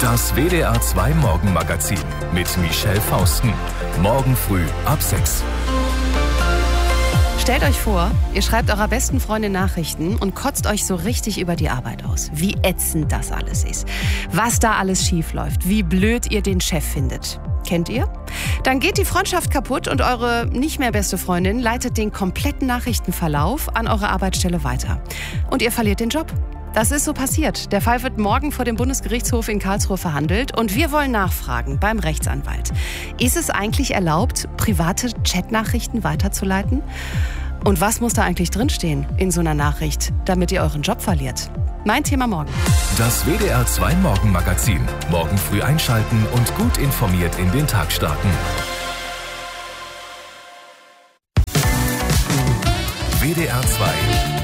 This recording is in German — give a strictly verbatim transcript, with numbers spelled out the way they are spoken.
Das W D R zwei Morgenmagazin mit Michelle Fausten. Morgen früh ab sechs. Stellt euch vor, ihr schreibt eurer besten Freundin Nachrichten und kotzt euch so richtig über die Arbeit aus. Wie ätzend das alles ist. Was da alles schief läuft. Wie blöd ihr den Chef findet. Kennt ihr? Dann geht die Freundschaft kaputt und eure nicht mehr beste Freundin leitet den kompletten Nachrichtenverlauf an eure Arbeitsstelle weiter. Und ihr verliert den Job. Das ist so passiert. Der Fall wird morgen vor dem Bundesgerichtshof in Karlsruhe verhandelt und wir wollen nachfragen beim Rechtsanwalt. Ist es eigentlich erlaubt, private Chatnachrichten weiterzuleiten? Und was muss da eigentlich drinstehen in so einer Nachricht, damit ihr euren Job verliert? Mein Thema morgen. Das W D R zwei Morgenmagazin. Morgen früh einschalten und gut informiert in den Tag starten. W D R zwei